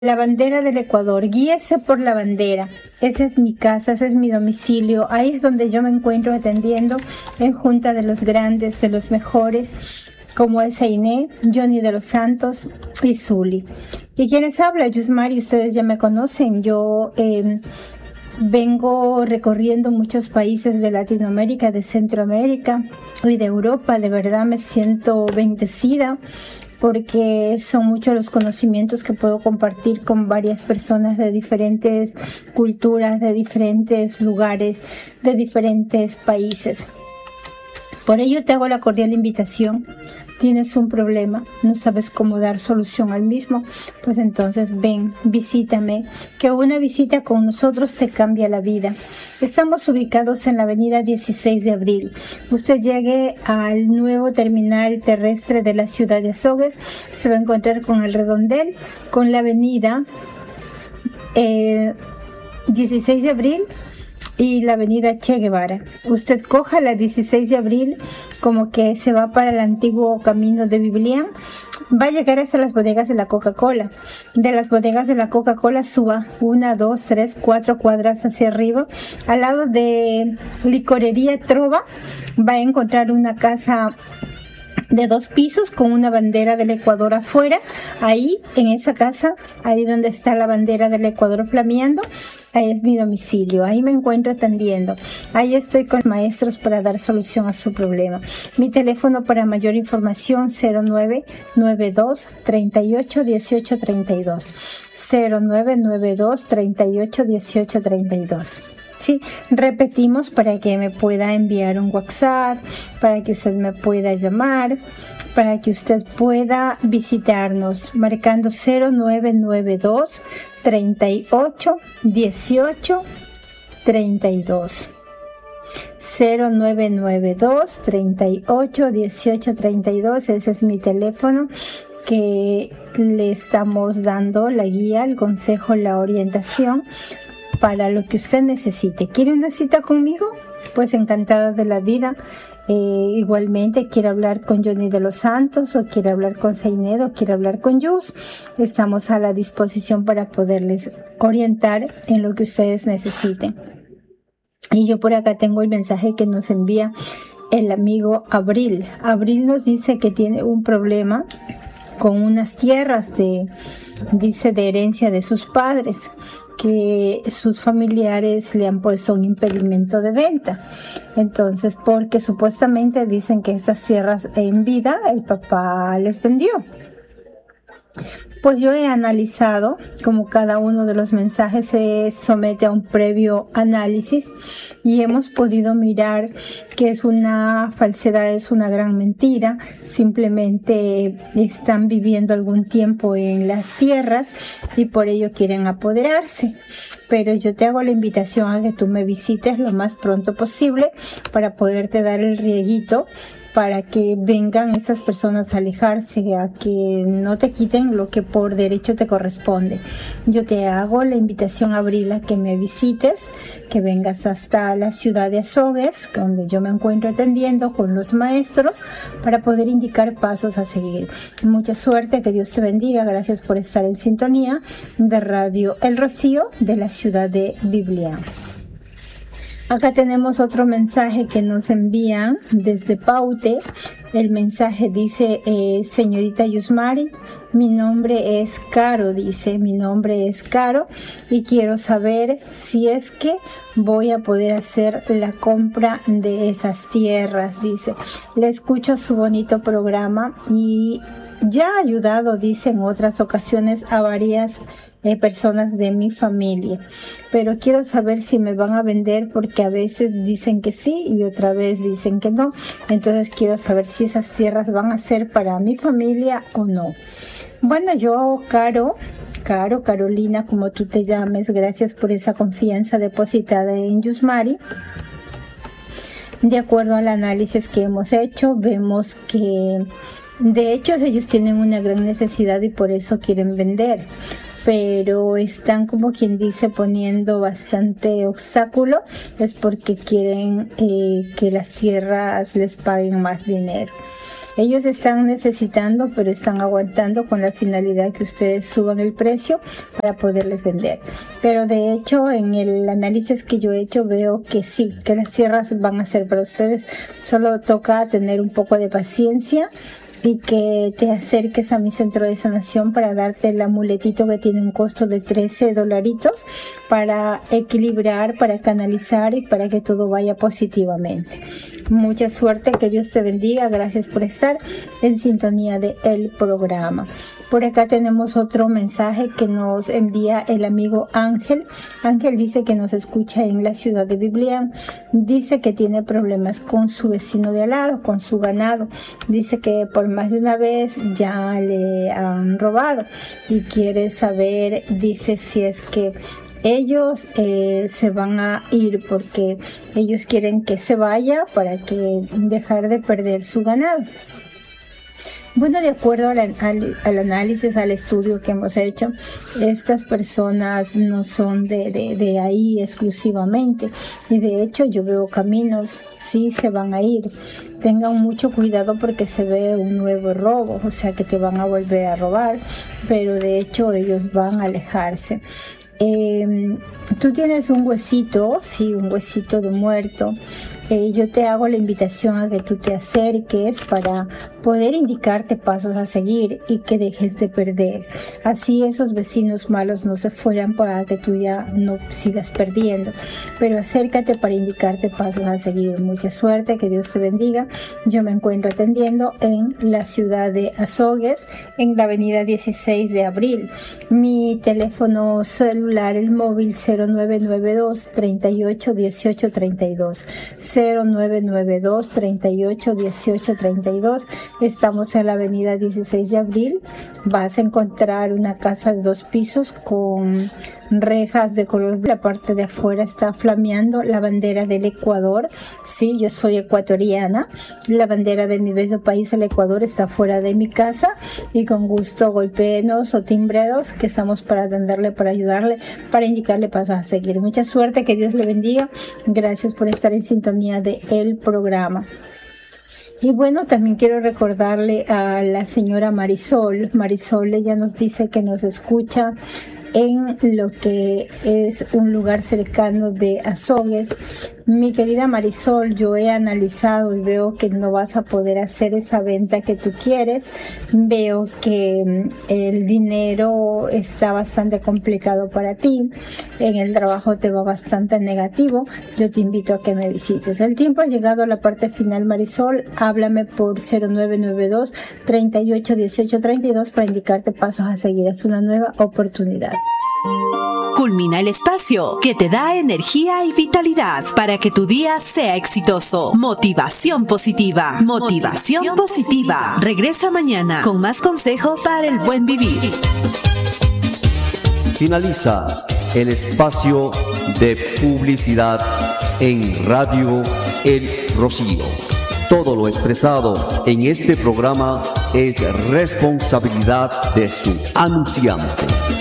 La bandera del Ecuador, guíese por la bandera. Esa es mi casa, ese es mi domicilio. Ahí es donde yo me encuentro atendiendo en junta de los grandes, de los mejores, como es Einé, Johnny de los Santos y Zuli. ¿Y quienes habla? Yusmari, ustedes ya me conocen. Yo vengo recorriendo muchos países de Latinoamérica, de Centroamérica y de Europa. De verdad me siento bendecida, porque son muchos los conocimientos que puedo compartir con varias personas de diferentes culturas, de diferentes lugares, de diferentes países. Por ello te hago la cordial invitación. ¿Tienes un problema? ¿No sabes cómo dar solución al mismo? Pues entonces ven, visítame, que una visita con nosotros te cambia la vida. Estamos ubicados en la avenida 16 de Abril. Usted llegue al nuevo terminal terrestre de la ciudad de Azogues, se va a encontrar con el redondel, con la avenida 16 de Abril y la avenida Che Guevara. Usted coja la 16 de Abril como que se va para el antiguo camino de Biblián. Va a llegar hasta las bodegas de la Coca-Cola. De las bodegas de la Coca-Cola suba 1, 2, 3, 4 cuadras hacia arriba. Al lado de Licorería Trova va a encontrar una casa de 2 pisos con una bandera del Ecuador afuera. Ahí, en esa casa, ahí donde está la bandera del Ecuador flameando, ahí es mi domicilio. Ahí me encuentro atendiendo. Ahí estoy con maestros para dar solución a su problema. Mi teléfono para mayor información 0992 38 18 32. 0992 38 18 32. Sí, repetimos para que me pueda enviar un WhatsApp, para que usted me pueda llamar, para que usted pueda visitarnos, marcando 0992 38 18 32. 0992 38 18 32, ese es mi teléfono, que le estamos dando la guía, el consejo, la orientación para lo que usted necesite. ¿Quiere una cita conmigo? Pues encantada de la vida. Igualmente quiere hablar con Johnny de los Santos, o quiere hablar con Seinedo, o quiere hablar con Yus. Estamos a la disposición para poderles orientar en lo que ustedes necesiten. Y yo por acá tengo el mensaje que nos envía el amigo Abril. Abril nos dice que tiene un problema con unas tierras dice de herencia de sus padres, que sus familiares le han puesto un impedimento de venta. Entonces, porque supuestamente dicen que esas tierras en vida el papá les vendió. Pues yo he analizado como cada uno de los mensajes se somete a un previo análisis y hemos podido mirar que es una falsedad, es una gran mentira. Simplemente están viviendo algún tiempo en las tierras y por ello quieren apoderarse. Pero yo te hago la invitación a que tú me visites lo más pronto posible para poderte dar el rieguito, para que vengan esas personas a alejarse, a que no te quiten lo que por derecho te corresponde. Yo te hago la invitación, Abril, a que me visites, que vengas hasta la ciudad de Azogues, donde yo me encuentro atendiendo con los maestros, para poder indicar pasos a seguir. Mucha suerte, que Dios te bendiga. Gracias por estar en sintonía de Radio El Rocío de la ciudad de Biblián. Acá tenemos otro mensaje que nos envían desde Paute. El mensaje dice, señorita Yusmari, mi nombre es Caro, dice, mi nombre es Caro y quiero saber si es que voy a poder hacer la compra de esas tierras, dice. Le escucho su bonito programa y ya ha ayudado, dice, en otras ocasiones a varias personas de mi familia, pero quiero saber si me van a vender, porque a veces dicen que sí y otra vez dicen que no. Entonces quiero saber si esas tierras van a ser para mi familia o no. Bueno, yo, Carolina, como tú te llames, gracias por esa confianza depositada en Yusmari. De acuerdo al análisis que hemos hecho, vemos que de hecho ellos tienen una gran necesidad y por eso quieren vender, pero están, como quien dice, poniendo bastante obstáculo. Es porque quieren que las tierras les paguen más dinero. Ellos están necesitando, pero están aguantando con la finalidad que ustedes suban el precio para poderles vender. Pero de hecho, en el análisis que yo he hecho, veo que sí, que las tierras van a ser para ustedes. Solo toca tener un poco de paciencia y que te acerques a mi centro de sanación para darte el amuletito que tiene un costo de $13 para equilibrar, para canalizar y para que todo vaya positivamente. Mucha suerte, que Dios te bendiga. Gracias por estar en sintonía de el programa. Por acá tenemos otro mensaje que nos envía el amigo Ángel. Ángel dice que nos escucha en la ciudad de Biblián. Dice que tiene problemas con su vecino de al lado, con su ganado. Dice que por más de una vez ya le han robado y quiere saber, dice, si es que ellos se van a ir, porque ellos quieren que se vaya para que dejar de perder su ganado. Bueno, de acuerdo al análisis, al estudio que hemos hecho, estas personas no son de ahí exclusivamente, y de hecho yo veo caminos, sí se van a ir. Tengan mucho cuidado porque se ve un nuevo robo, o sea que te van a volver a robar, pero de hecho ellos van a alejarse. Tú tienes un huesito, sí, un huesito de muerto. Yo te hago la invitación a que tú te acerques para poder indicarte pasos a seguir y que dejes de perder. Así esos vecinos malos no se fueran para que tú ya no sigas perdiendo. Pero acércate para indicarte pasos a seguir. Mucha suerte, que Dios te bendiga. Yo me encuentro atendiendo en la ciudad de Azogues, en la avenida 16 de Abril. Mi teléfono celular, el móvil 0992 38 18 32. 0992 38 18 32. Estamos en la avenida 16 de Abril. Vas a encontrar una casa de 2 pisos con rejas de color. La parte de afuera está flameando la bandera del Ecuador. Sí, yo soy ecuatoriana. La bandera de mi bello país, el Ecuador, está fuera de mi casa, y con gusto golpéenos o timbreros, que estamos para atenderle, para ayudarle, para indicarle pasos a seguir. Mucha suerte, que Dios le bendiga. Gracias por estar en sintonía de el programa. Y bueno, también quiero recordarle a la señora Marisol. Marisol, ella nos dice que nos escucha en lo que es un lugar cercano de Azogues. Mi querida Marisol, yo he analizado y veo que no vas a poder hacer esa venta que tú quieres. Veo que el dinero está bastante complicado para ti. En el trabajo te va bastante negativo. Yo te invito a que me visites. El tiempo ha llegado a la parte final, Marisol. Háblame por 0992 38 18 32 para indicarte pasos a seguir. Es una nueva oportunidad. Culmina el espacio que te da energía y vitalidad para que tu día sea exitoso. Motivación positiva. Motivación positiva. Regresa mañana con más consejos para el buen vivir. Finaliza el espacio de publicidad en Radio El Rocío. Todo lo expresado en este programa es responsabilidad de su anunciante.